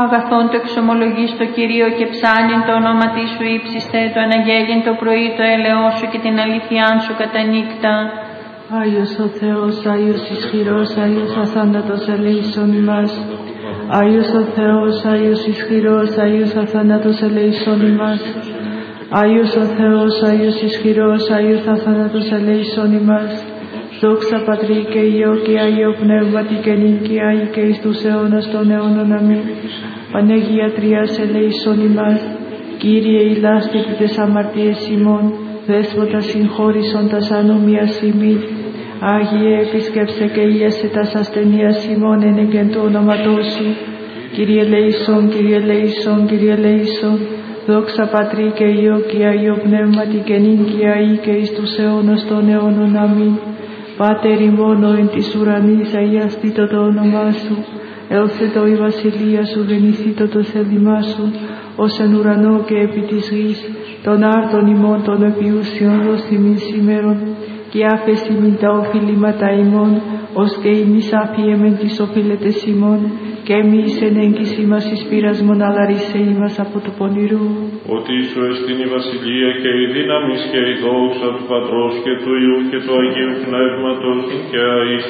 Αγαθόν το εξομολογείς το Κυρίο και ψάνιν το όνομα της σου ύψιστε, το αναγγέλιν το πρωί το έλεό σου και την αλήθειάν σου κατά νύκτα. Άγιος ο Θεός, Άγιος ισχυρός, Άγιος αθάνατος ελέησον ημάς. Άγιος ο Θεός, Άγιος ισχυρός, Άγιος αθάνατος ελέησον ημάς. Άγιος ο Θεός, Άγιος ισχυρός, Άγιος αθάνατος ελέησον ημάς. Δόξα Πατρί και Υιό και Άγιο Πνεύματι και νυν και άη και εις τους αιώνας των αιώνων. Αμήν. Παναγία Τριάς ελέησον ημάς. Κύριε ηλάστητη τες αμαρτίες ημών, Δέσποτα συγχώρησον τας ανομίας ημί. Άγιε επισκέψε και ιέσε τας ασθενείας ημών εν το όνοματό σου. Κύριε ελέησον, Κύριε ελέησον, Κύριε ελέησον. Δόξα Πατρί και Υιό και Άγιο Πνεύματι και νυν και αεί και εις τους αιώνας των αιώνων. Αμήν. Πάτερ ημών εν της ουρανής, αγιαστήτω το όνομά σου. Έλθετο η βασιλεία σου, γεννηθήτω το θέλημά σου, ως εν ουρανό και επί της γης. Των άρτων ημών των επιούσιων δώσ' ημίν σήμερον, και άφες ημίν τα οφειλήματα ημών, ως και ημείς άφιεμεν τις οφείλετες ημών, και εμείς εν έγκυση μας εις πειρασμόν αλαρίσε ημάς από το πονηρού. Ότι σου εστίν η βασιλεία και η δύναμις και η δόξα του Πατρός και του Υιού και του Αγίου Πνεύματος και αείς